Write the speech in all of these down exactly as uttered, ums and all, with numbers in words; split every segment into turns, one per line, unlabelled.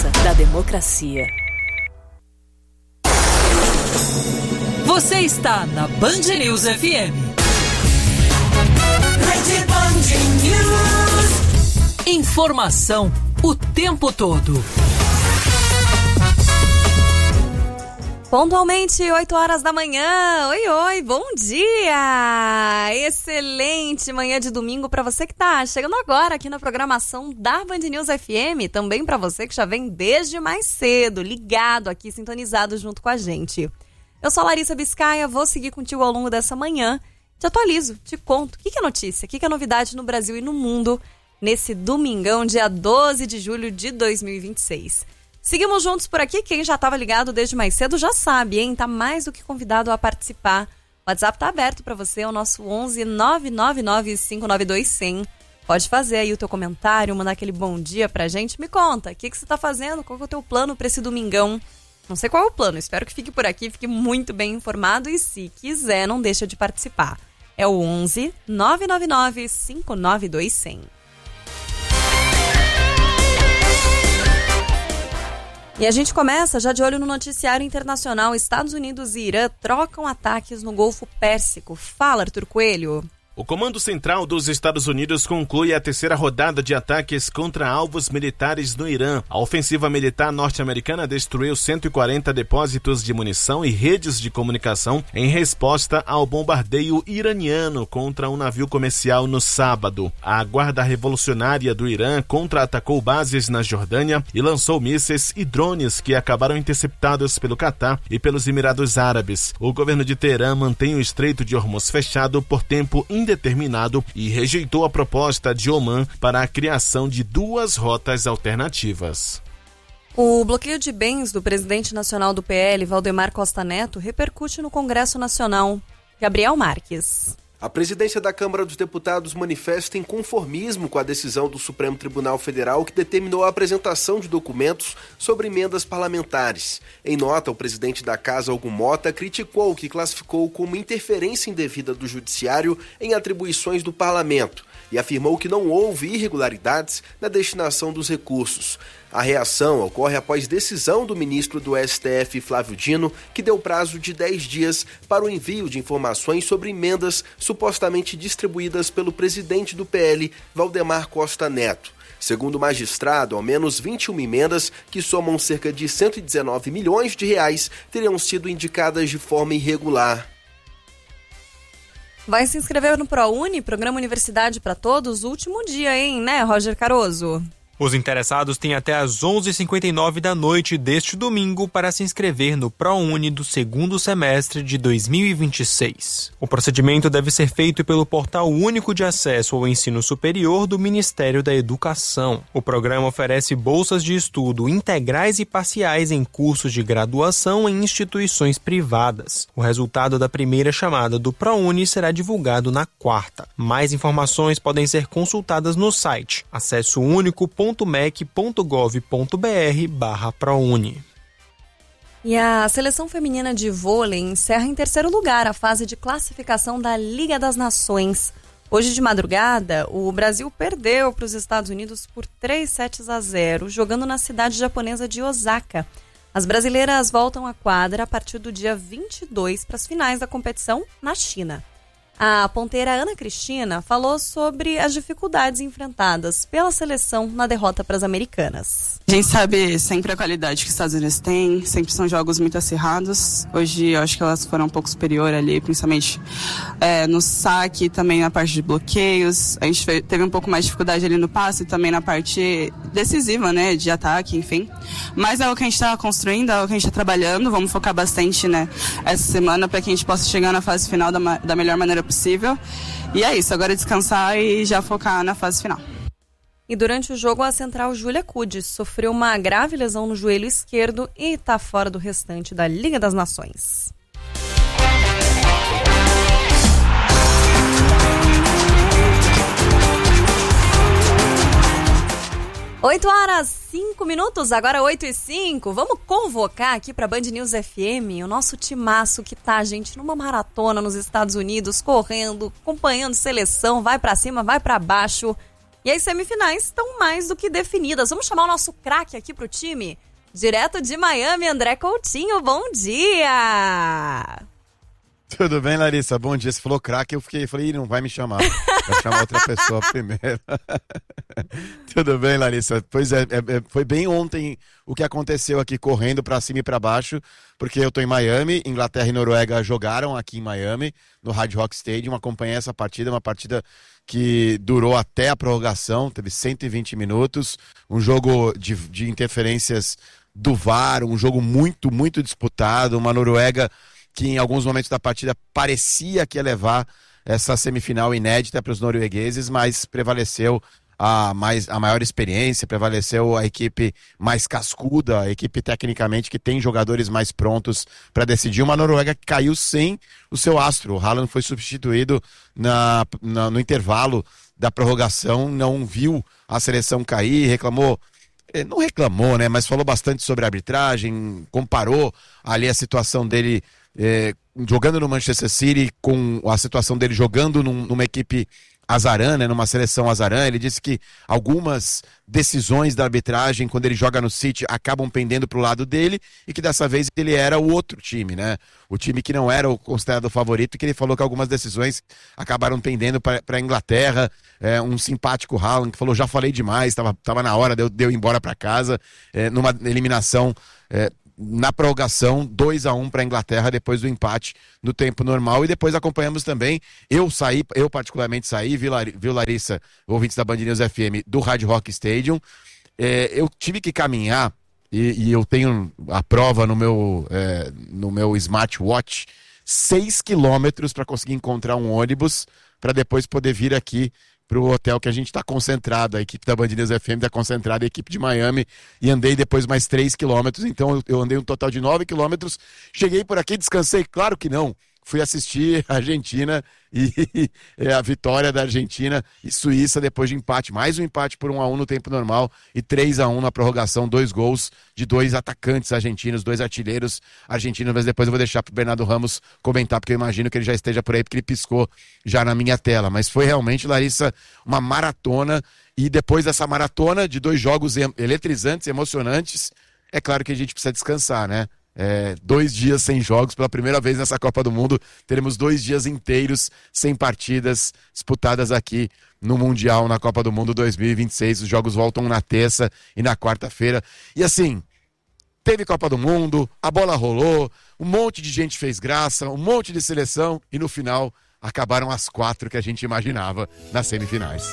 força da democracia. Você está na Band News F M. Rede Band News. Informação o tempo todo.
Pontualmente, oito horas da manhã. Oi, oi, bom dia! Excelente manhã de domingo para você que tá chegando agora aqui na programação da Band News F M. Também para você que já vem desde mais cedo, ligado aqui, sintonizado junto com a gente. Eu sou a Larissa Biscaia, vou seguir contigo ao longo dessa manhã. Te atualizo, te conto o que é notícia, o que é novidade no Brasil e no mundo nesse domingão, dia doze de julho de dois mil e vinte e seis. Seguimos juntos por aqui, quem já estava ligado desde mais cedo já sabe, hein? Tá mais do que convidado a participar. O WhatsApp tá aberto para você, é o nosso onze nove nove nove cinco nove dois zero zero. Pode fazer aí o teu comentário, mandar aquele bom dia pra gente. Me conta, o que, que você tá fazendo? Qual que é o teu plano para esse domingão? Não sei qual é o plano, espero que fique por aqui, fique muito bem informado e se quiser, não deixa de participar. É o onze nove nove nove cinco nove dois zero zero. E a gente começa já de olho no noticiário internacional. Estados Unidos e Irã trocam ataques no Golfo Pérsico. Fala, Arthur Coelho.
O Comando Central dos Estados Unidos conclui a terceira rodada de ataques contra alvos militares no Irã. A ofensiva militar norte-americana destruiu cento e quarenta depósitos de munição e redes de comunicação em resposta ao bombardeio iraniano contra um navio comercial no sábado. A Guarda Revolucionária do Irã contra-atacou bases na Jordânia e lançou mísseis e drones que acabaram interceptados pelo Catar e pelos Emirados Árabes. O governo de Teherã mantém o Estreito de Hormuz fechado por tempo indeterminado. indeterminado e rejeitou a proposta de Oman para a criação de duas rotas alternativas.
O bloqueio de bens do presidente nacional do P L, Valdemar Costa Neto, repercute no Congresso Nacional. Gabriel Marques.
A presidência da Câmara dos Deputados manifesta inconformismo com a decisão do Supremo Tribunal Federal que determinou a apresentação de documentos sobre emendas parlamentares. Em nota, o presidente da Casa, Hugo Mota, criticou o que classificou como interferência indevida do Judiciário em atribuições do Parlamento e afirmou que não houve irregularidades na destinação dos recursos. A reação ocorre após decisão do ministro do S T F, Flávio Dino, que deu prazo de dez dias para o envio de informações sobre emendas supostamente distribuídas pelo presidente do P L, Valdemar Costa Neto. Segundo o magistrado, ao menos vinte e uma emendas, que somam cerca de cento e dezenove milhões de reais, teriam sido indicadas de forma irregular.
Vai se inscrever no ProUni, Programa Universidade para Todos, último dia, hein, né, Roger Caroso?
Os interessados têm até às onze e cinquenta e nove da noite deste domingo para se inscrever no ProUni do segundo semestre de dois mil e vinte e seis. O procedimento deve ser feito pelo Portal Único de Acesso ao Ensino Superior do Ministério da Educação. O programa oferece bolsas de estudo integrais e parciais em cursos de graduação em instituições privadas. O resultado da primeira chamada do ProUni será divulgado na quarta. Mais informações podem ser consultadas no site acesso único ponto mec ponto gov ponto br barra ProUni.
E a seleção feminina de vôlei encerra em terceiro lugar a fase de classificação da Liga das Nações. Hoje de madrugada, o Brasil perdeu para os Estados Unidos por três sets a zero, jogando na cidade japonesa de Osaka. As brasileiras voltam à quadra a partir do dia vinte e dois para as finais da competição na China. A ponteira Ana Cristina falou sobre as dificuldades enfrentadas pela seleção na derrota para as americanas.
A gente sabe sempre a qualidade que os Estados Unidos têm, sempre são jogos muito acirrados. Hoje eu acho que elas foram um pouco superior ali, principalmente é, no saque, também na parte de bloqueios. A gente teve um pouco mais de dificuldade ali no passe, também na parte decisiva, né, de ataque, enfim. Mas é o que a gente está construindo, é o que a gente está trabalhando. Vamos focar bastante, né, essa semana para que a gente possa chegar na fase final da, da melhor maneira possível. E é isso, agora é descansar e já focar na fase final.
E durante o jogo, a central Júlia Cudes sofreu uma grave lesão no joelho esquerdo e está fora do restante da Liga das Nações. oito horas, cinco minutos, agora oito e cinco. Vamos convocar aqui para Band News F M o nosso timaço que tá, gente, numa maratona nos Estados Unidos, correndo, acompanhando seleção, vai para cima, vai para baixo. E as semifinais estão mais do que definidas. Vamos chamar o nosso craque aqui pro time? Direto de Miami, André Coutinho, bom dia!
Tudo bem, Larissa? Bom dia. Você falou craque, eu fiquei, falei, Ih, não vai me chamar. Vai chamar outra pessoa primeiro. Tudo bem, Larissa? Pois é, é, foi bem ontem o que aconteceu aqui, correndo para cima e para baixo, porque eu tô em Miami, Inglaterra e Noruega jogaram aqui em Miami, no Hard Rock Stadium, acompanhei essa partida, uma partida que durou até a prorrogação, teve cento e vinte minutos, um jogo de, de interferências do V A R, um jogo muito, muito disputado, uma Noruega que em alguns momentos da partida parecia que ia levar essa semifinal inédita para os noruegueses, mas prevaleceu a, mais, a maior experiência, prevaleceu a equipe mais cascuda, a equipe tecnicamente que tem jogadores mais prontos para decidir. Uma Noruega que caiu sem o seu astro. O Haaland foi substituído na, na, no intervalo da prorrogação, não viu a seleção cair, reclamou. Não reclamou, né? Mas falou bastante sobre a arbitragem, comparou ali a situação dele É, jogando no Manchester City com a situação dele jogando num, numa equipe azarã, né, numa seleção azarã. Ele disse que algumas decisões da arbitragem, quando ele joga no City, acabam pendendo para o lado dele e que dessa vez ele era o outro time, né? O time que não era o considerado favorito, e que ele falou que algumas decisões acabaram pendendo para a Inglaterra. É, um simpático Haaland que falou, já falei demais, estava tava na hora de eu, de eu ir embora para casa, é, numa eliminação é, na prorrogação, dois a um para a Inglaterra depois do empate no tempo normal. E depois acompanhamos também, eu saí, eu particularmente saí, viu, viu Larissa, ouvintes da Band News F M, do Hard Rock Stadium. É, eu tive que caminhar, e, e eu tenho a prova no meu, é, no meu smartwatch, seis quilômetros para conseguir encontrar um ônibus para depois poder vir aqui para o hotel que a gente está concentrado, a equipe da Band News F M está concentrada, a equipe de Miami, e andei depois mais três quilômetros, então eu andei um total de nove quilômetros, cheguei por aqui, descansei, claro que não, fui assistir a Argentina e a vitória da Argentina e Suíça depois de empate, mais um empate por um a um no tempo normal e três a um na prorrogação, dois gols de dois atacantes argentinos, dois artilheiros argentinos, mas depois eu vou deixar para o Bernardo Ramos comentar, porque eu imagino que ele já esteja por aí, porque ele piscou já na minha tela, mas foi realmente, Larissa, uma maratona, e depois dessa maratona de dois jogos eletrizantes, emocionantes, é claro que a gente precisa descansar, né? É, dois dias sem jogos, pela primeira vez nessa Copa do Mundo, teremos dois dias inteiros sem partidas disputadas aqui no Mundial, na Copa do Mundo dois mil e vinte e seis. Os jogos voltam na terça e na quarta-feira. E assim, teve Copa do Mundo, a bola rolou, um monte de gente fez graça, um monte de seleção, e no final acabaram as quatro que a gente imaginava nas semifinais.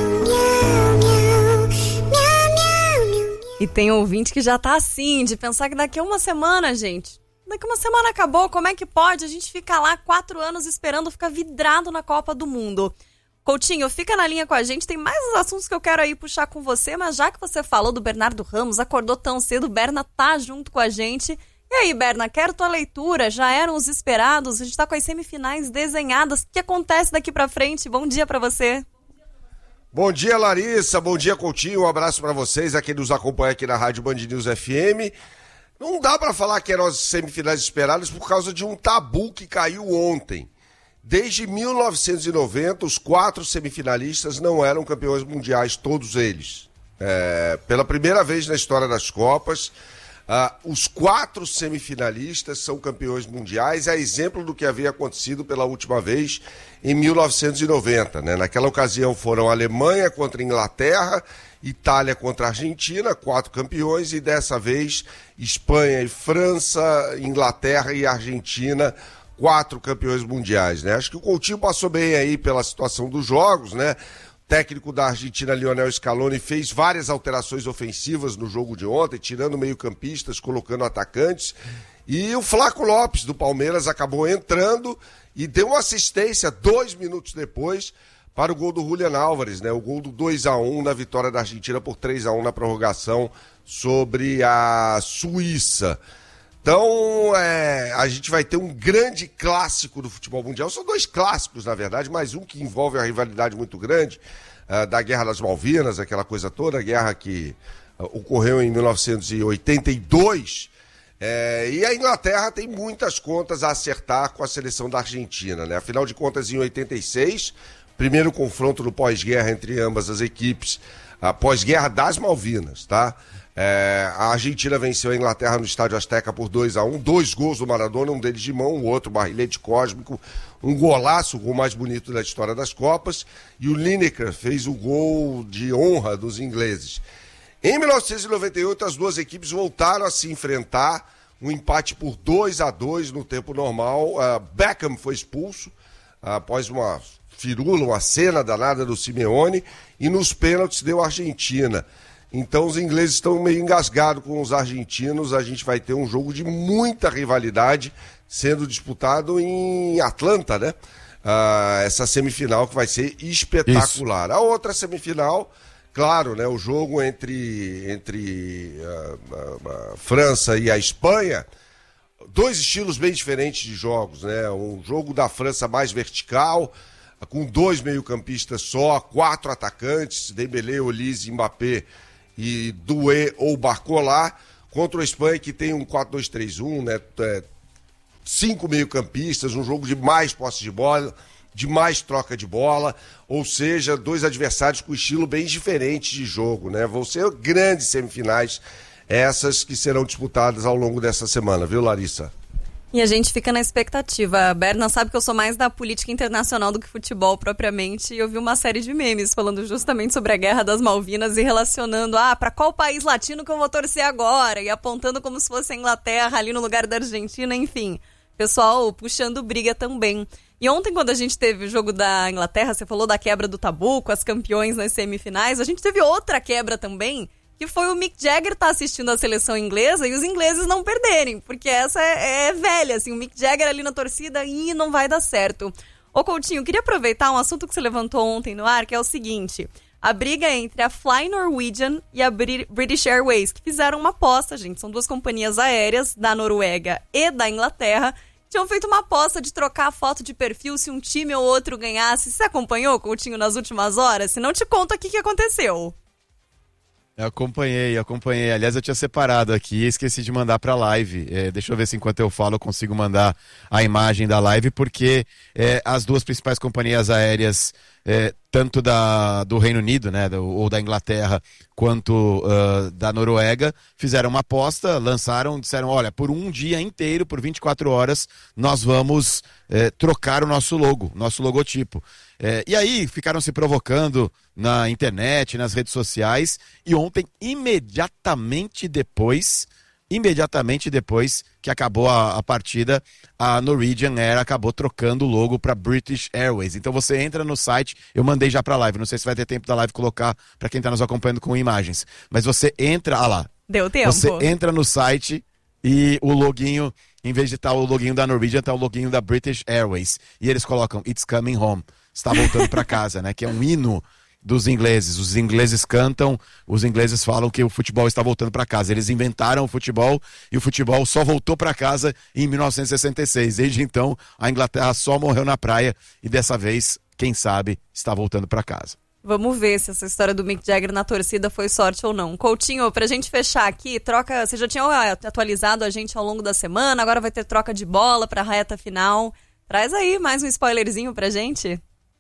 E tem ouvinte que já tá assim, de pensar que daqui a uma semana, gente, daqui a uma semana acabou, como é que pode? A gente fica lá quatro anos esperando ficar vidrado na Copa do Mundo. Coutinho, fica na linha com a gente, tem mais uns assuntos que eu quero aí puxar com você, mas já que você falou do Bernardo Ramos, acordou tão cedo, o Berna tá junto com a gente. E aí, Berna, quero tua leitura, já eram os esperados, a gente tá com as semifinais desenhadas, o que acontece daqui pra frente? Bom dia pra você.
Bom dia, Larissa, bom dia, Coutinho, um abraço para vocês, a quem nos acompanha aqui na Rádio Band News F M. Não dá para falar que eram as semifinais esperadas por causa de um tabu que caiu ontem. Desde mil novecentos e noventa, os quatro semifinalistas não eram campeões mundiais, todos eles. É, pela primeira vez na história das Copas, uh, os quatro semifinalistas são campeões mundiais, é exemplo do que havia acontecido pela última vez em mil novecentos e noventa, né? Naquela ocasião foram Alemanha contra Inglaterra, Itália contra Argentina, quatro campeões, e dessa vez Espanha e França, Inglaterra e Argentina, quatro campeões mundiais, né? Acho que o Coutinho passou bem aí pela situação dos jogos, né? O técnico da Argentina, Lionel Scaloni, fez várias alterações ofensivas no jogo de ontem, tirando meio-campistas, colocando atacantes, e o Flaco Lopes, do Palmeiras, acabou entrando e deu uma assistência dois minutos depois para o gol do Julián Álvares, né? O gol do dois a um na vitória da Argentina por três a um na prorrogação sobre a Suíça. Então, é, a gente vai ter um grande clássico do futebol mundial. São dois clássicos, na verdade, mas um que envolve a rivalidade muito grande uh, da Guerra das Malvinas, aquela coisa toda, a guerra que uh, ocorreu em mil novecentos e oitenta e dois. É, e a Inglaterra tem muitas contas a acertar com a seleção da Argentina, né? Afinal de contas, em oitenta e seis, primeiro confronto no pós-guerra entre ambas as equipes, a pós-guerra das Malvinas, tá? É, a Argentina venceu a Inglaterra no Estádio Azteca por dois a um, dois gols do Maradona, um deles de mão, o outro barrilhete cósmico, um golaço, o gol mais bonito da história das Copas, e o Lineker fez o gol de honra dos ingleses. Em mil novecentos e noventa e oito, as duas equipes voltaram a se enfrentar, um empate por dois a dois no tempo normal. Uh, Beckham foi expulso uh, após uma firula, uma cena danada do Simeone, e nos pênaltis deu a Argentina. Então os ingleses estão meio engasgados com os argentinos. A gente vai ter um jogo de muita rivalidade sendo disputado em Atlanta, né? Uh, essa semifinal que vai ser espetacular. Isso. A outra semifinal, claro, né? O jogo entre, entre uh, a, a França e a Espanha, dois estilos bem diferentes de jogos, né? Um jogo da França mais vertical, com dois meio-campistas só, quatro atacantes, Dembélé, Olise, Mbappé e Doué ou Barcola, contra a Espanha que tem um quatro dois três um, né? É, cinco meio-campistas, um jogo de mais posse de bola, de mais troca de bola, ou seja, dois adversários com estilo bem diferente de jogo, né? Vão ser grandes semifinais, essas que serão disputadas ao longo dessa semana, viu, Larissa?
E a gente fica na expectativa. A Berna sabe que eu sou mais da política internacional do que futebol propriamente, e eu vi uma série de memes falando justamente sobre a Guerra das Malvinas e relacionando, ah, pra qual país latino que eu vou torcer agora? E apontando como se fosse a Inglaterra ali no lugar da Argentina, enfim. Pessoal puxando briga também. E ontem, quando a gente teve o jogo da Inglaterra, você falou da quebra do tabu com as campeões nas semifinais, a gente teve outra quebra também, que foi o Mick Jagger estar tá assistindo a seleção inglesa e os ingleses não perderem, porque essa é, é velha, assim, o Mick Jagger ali na torcida e não vai dar certo. Ô Coutinho, queria aproveitar um assunto que você levantou ontem no ar, que é o seguinte, a briga entre a Fly Norwegian e a British Airways, que fizeram uma aposta, gente, são duas companhias aéreas da Noruega e da Inglaterra, tinham feito uma aposta de trocar a foto de perfil se um time ou outro ganhasse. Você acompanhou, Coutinho, nas últimas horas? Se não, te conto aqui o que aconteceu.
Eu acompanhei, acompanhei. Aliás, eu tinha separado aqui e esqueci de mandar para a live. É, deixa eu ver se enquanto eu falo eu consigo mandar a imagem da live, porque é, as duas principais companhias aéreas, é, tanto da, do Reino Unido, né, do, ou da Inglaterra, quanto uh, da Noruega, fizeram uma aposta, lançaram, disseram, olha, por um dia inteiro, por vinte e quatro horas, nós vamos é, trocar o nosso logo, nosso logotipo. É, e aí ficaram se provocando na internet, nas redes sociais, e ontem, imediatamente depois, imediatamente depois que acabou a, a partida, a Norwegian Air acabou trocando o logo para British Airways. Então você entra no site, eu mandei já para a live, não sei se vai ter tempo da live colocar para quem está nos acompanhando com imagens, mas você entra, ah lá,
deu tempo.
Você entra no site e o loginho, em vez de estar o loginho da Norwegian, está o loginho da British Airways, e eles colocam It's Coming Home, está voltando para casa, né? Que é um hino dos ingleses. Os ingleses cantam, os ingleses falam que o futebol está voltando para casa. Eles inventaram o futebol e o futebol só voltou para casa em mil novecentos e sessenta e seis. Desde então, a Inglaterra só morreu na praia e dessa vez, quem sabe, está voltando para casa.
Vamos ver se essa história do Mick Jagger na torcida foi sorte ou não. Coutinho, pra gente fechar aqui, troca, você já tinha atualizado a gente ao longo da semana, agora vai ter troca de bola pra reta final. Traz aí mais um spoilerzinho pra gente.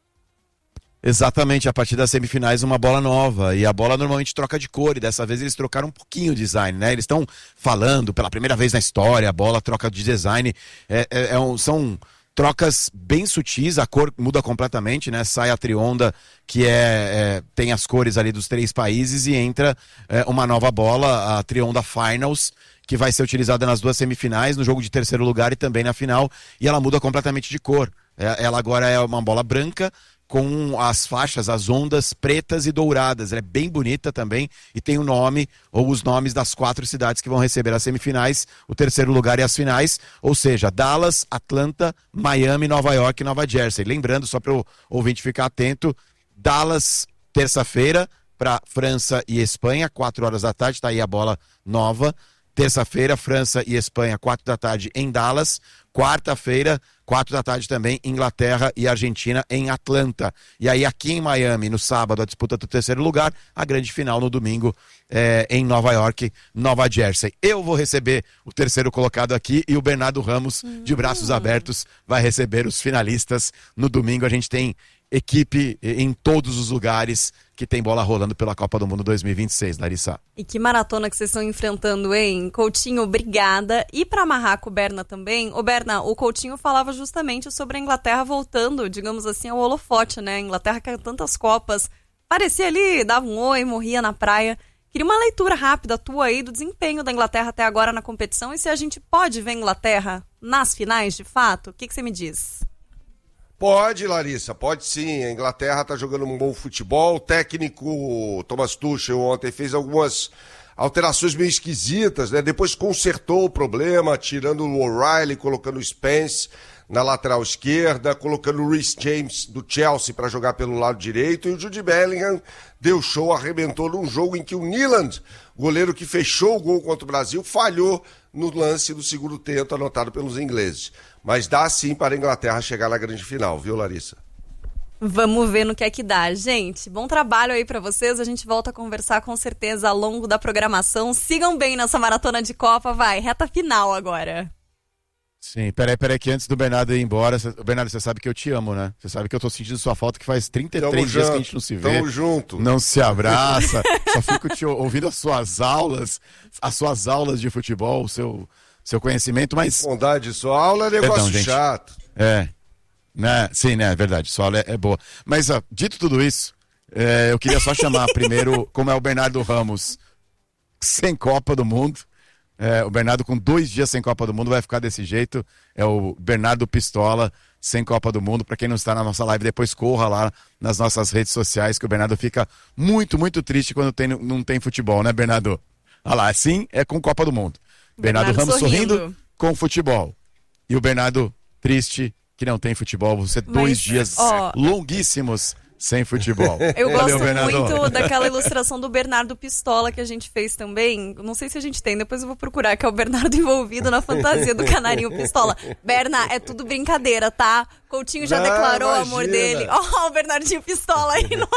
Exatamente, a partir das semifinais uma bola nova, e a bola normalmente troca de cor, e dessa vez eles trocaram um pouquinho o design, né? Eles estão falando pela primeira vez na história, a bola troca de design, é, é, é um, são trocas bem sutis, a cor muda completamente, né? Sai a trionda, que é, é tem as cores ali dos três países, e entra é, uma nova bola, a trionda Finals, que vai ser utilizada nas duas semifinais, no jogo de terceiro lugar e também na final, e ela muda completamente de cor. É, ela agora é uma bola branca, com as faixas, as ondas pretas e douradas. Ela é bem bonita também e tem o nome, ou os nomes das quatro cidades que vão receber as semifinais, o terceiro lugar e as finais, ou seja, Dallas, Atlanta, Miami, Nova York e Nova Jersey. Lembrando, só para o ouvinte ficar atento, Dallas, terça-feira, para França e Espanha, quatro horas da tarde, está aí a bola nova. Terça-feira, França e Espanha, quatro da tarde em Dallas. Quarta-feira, quatro da tarde também, Inglaterra e Argentina em Atlanta. E aí aqui em Miami, no sábado, a disputa do terceiro lugar, a grande final no domingo é, em Nova York, Nova Jersey. Eu vou receber o terceiro colocado aqui e o Bernardo Ramos, de braços abertos, vai receber os finalistas. No domingo a gente tem equipe em todos os lugares que tem bola rolando pela Copa do Mundo dois mil e vinte e seis, Larissa.
E que maratona que vocês estão enfrentando, hein? Coutinho, obrigada. E para amarrar com o Berna também, ô Berna, o Coutinho falava justamente sobre a Inglaterra voltando, digamos assim, ao holofote, né? A Inglaterra que tantas Copas, parecia ali, dava um oi, morria na praia. Queria uma leitura rápida tua aí do desempenho da Inglaterra até agora na competição e se a gente pode ver a Inglaterra nas finais, de fato. O que, que você me diz?
Pode, Larissa, pode sim. A Inglaterra está jogando um bom futebol. O técnico Thomas Tuchel ontem fez algumas alterações meio esquisitas, né? Depois consertou o problema, tirando o O'Reilly, colocando o Spence na lateral esquerda, colocando o Reece James do Chelsea para jogar pelo lado direito, e o Jude Bellingham deu show, arrebentou num jogo em que o Nyland, goleiro que fechou o gol contra o Brasil, falhou no lance do segundo tempo anotado pelos ingleses. Mas dá sim para a Inglaterra chegar na grande final, viu, Larissa?
Vamos ver no que é que dá. Gente, bom trabalho aí pra vocês. A gente volta a conversar com certeza ao longo da programação. Sigam bem nessa maratona de Copa. Vai, reta final agora.
Sim, peraí, peraí, que antes do Bernardo ir embora, cê, Bernardo, você sabe que eu te amo, né? Você sabe que eu tô sentindo sua falta, que faz trinta e três
Tamo
dias
junto,
que a gente não se vê.
Tamo junto.
Não se abraça, só fico te ouvindo as suas aulas, as suas aulas de futebol, o seu, seu conhecimento, mas...
Bondade, sua aula é negócio
Perdão,
chato.
É, né? Sim, né, é verdade, sua aula é, é boa. Mas, ó, dito tudo isso, é, eu queria só chamar primeiro, como é o Bernardo Ramos, sem Copa do Mundo. É, o Bernardo com dois dias sem Copa do Mundo vai ficar desse jeito. É o Bernardo Pistola sem Copa do Mundo. Para quem não está na nossa live, depois corra lá nas nossas redes sociais, que o Bernardo fica muito, muito triste quando tem, não tem futebol, né, Bernardo? Olha lá, assim é com Copa do Mundo. Bernardo, Bernardo Ramos sorrindo. sorrindo com futebol. E o Bernardo triste que não tem futebol. Você Mas, dois dias ó... longuíssimos sem futebol.
Eu Valeu, gosto Bernardo. muito daquela ilustração do Bernardo Pistola que a gente fez também. Não sei se a gente tem, depois eu vou procurar, que é o Bernardo envolvido na fantasia do canarinho Pistola. Berna, é tudo brincadeira, tá? Coutinho já Não, declarou o amor dele. Ó, oh, o Bernardinho Pistola aí no...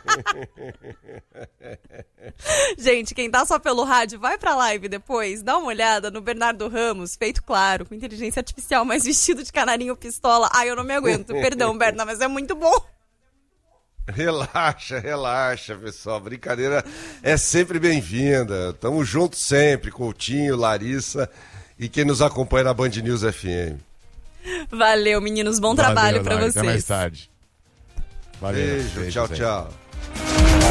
Gente, quem tá só pelo rádio, vai pra live depois, dá uma olhada no Bernardo Ramos, feito claro, com inteligência artificial, mas vestido de canarinho Pistola. Ai, eu não me aguento. Perdão, Berna, mas é muito bom.
Relaxa, relaxa, pessoal. Brincadeira é sempre bem-vinda. Tamo junto sempre, Coutinho, Larissa e quem nos acompanha na Band News F M.
Valeu, meninos. Bom Valeu, trabalho pra vocês.
Até mais tarde.
Valeu. Beijo, tchau, tchau.